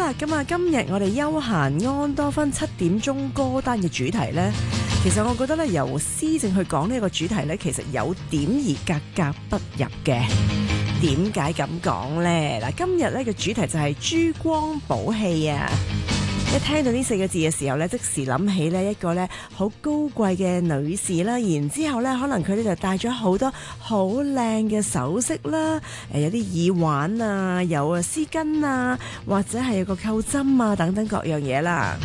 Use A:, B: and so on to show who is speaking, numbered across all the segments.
A: 啦，咁啊，今日我哋休閒安多芬7點鐘歌單嘅主題呢，其實我覺得咧，由施政去講呢個主題呢，其實有點而格格不入嘅。點解咁講呢？嗱，今日呢個主題就係珠光寶氣啊！一聽到呢4個字嘅時候呢，即時諗起呢一個呢好高貴嘅女士啦，然之後呢，可能佢哋就戴咗好多好靚嘅首飾啦，有啲耳環啊，有啊絲巾啊，或者係有個扣針啊等等各樣嘢啦。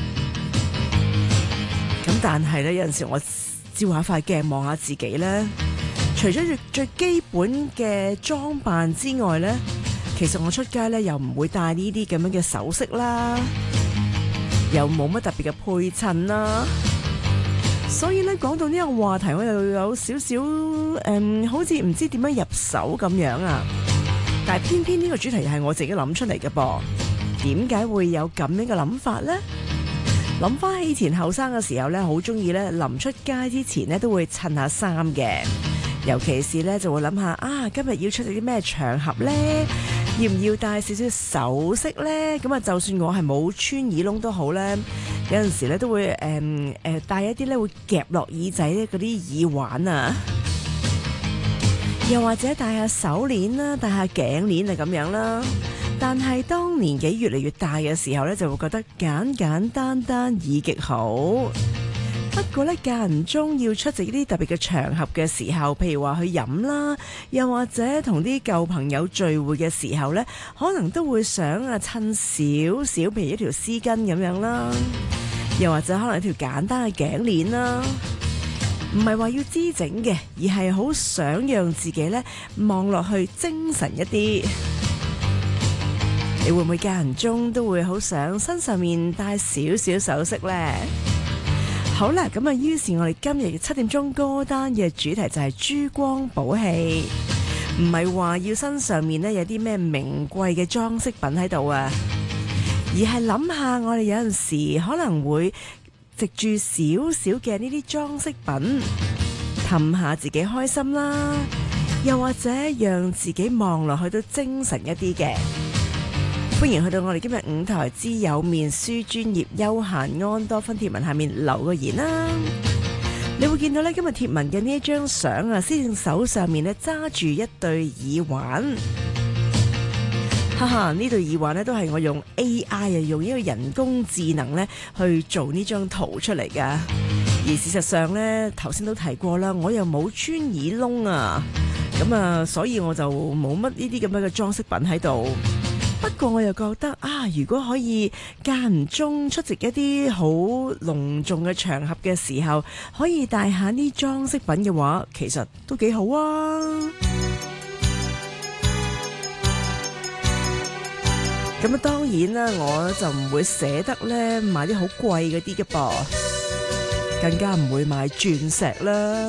A: 咁但係呢，有陣時我照下塊鏡望下自己呢，除咗最基本嘅裝扮之外呢，其實我出街呢又唔會戴呢啲咁樣嘅首飾啦。又冇乜特別嘅配襯啦，所以咧講到呢個話題，我又有少少好似唔知點樣入手咁樣啊！但係偏偏呢個主題係我自己諗出嚟嘅噃，點解會有咁樣嘅諗法呢？諗翻起以前後生嘅時候咧，好中意咧臨出街之前咧都會襯下衫嘅，尤其是咧就會諗下啊，今日要出席啲咩場合呢？要唔要戴少少首飾呢？咁啊，就算我係冇穿耳窿都好咧，有陣時咧都會戴一啲咧會夾落耳仔咧嗰啲耳環啊，又或者戴下手鏈啦，戴下頸鏈啊咁樣啦。但係當年紀越嚟越大嘅時候咧，就會覺得簡簡單單已極好。不過咧，間唔中要出席呢啲特別嘅場合嘅時候，譬如話去飲啦，又或者同啲舊朋友聚會嘅時候咧，可能都會想啊襯少少，譬如一條絲巾咁樣啦，又或者可能一條簡單嘅頸鏈啦，唔係話要姿整嘅，而係好想讓自己咧望落去精神一啲。你會唔會間唔中都會好想身上面帶少少首飾呢？好啦，咁啊，於是我哋今日嘅7點鐘歌單嘅主題就係珠光寶氣，唔係話要身上面咧有啲咩名貴嘅裝飾品喺度啊，而係諗下我哋有陣時可能會藉住少少嘅呢啲裝飾品氹下自己開心啦，又或者讓自己望落去都精神一啲嘅。歡迎去到我哋今日5台之有面書專頁休閒安多芬貼文下面留個言啦。你會見到咧今日貼文嘅呢一張相啊，施政手上面咧揸住一對耳環，哈哈！呢對耳環咧都係我用 AI 啊，用呢個人工智能咧去做呢張圖出嚟噶。而事實上咧，頭先都提過啦，我又冇穿耳窿啊，咁啊，所以我就冇乜呢啲咁樣嘅裝飾品喺度。不過我又覺得啊，如果可以間唔中出席一啲好隆重嘅場合嘅時候，可以帶下啲裝飾品嘅話，其實都幾好啊！咁啊，當然啦，我就唔會捨得咧買啲好貴嗰啲嘅噃，更加唔會買鑽石啦。